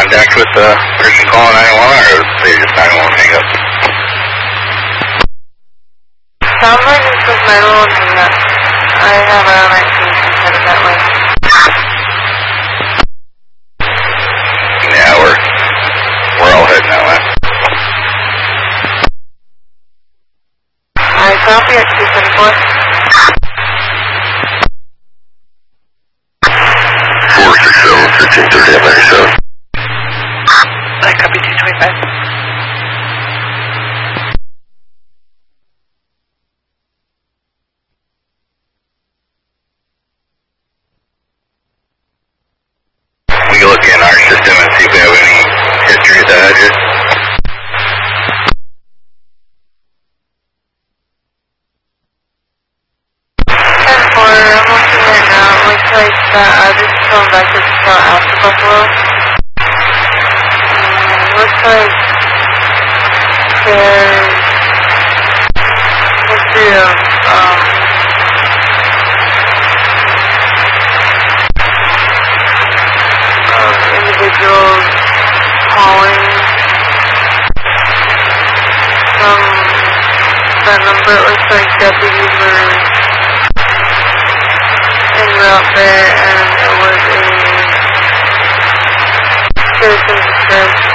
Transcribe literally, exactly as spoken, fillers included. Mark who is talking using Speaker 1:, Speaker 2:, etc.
Speaker 1: contact with the person calling nine one one, or they just nine one one hang up?
Speaker 2: Sounds like it's just nine one one hang up. I have a nineteen headed that way.
Speaker 1: Yeah, we're, we're all heading that way.
Speaker 2: I copy at two seventy-four.
Speaker 1: four six seven, fifteen thirty, I'm ninety-seven.
Speaker 2: I copy two twenty-five.
Speaker 1: We can look in our system and see if we have any history of that address.
Speaker 2: ten four, I'm looking right now. It looks like that address is going back to the spot after Buffalo. And it looks like there's history of, um, of individuals calling from that number. It looks like deputies were en route there, and it was a citizen's distress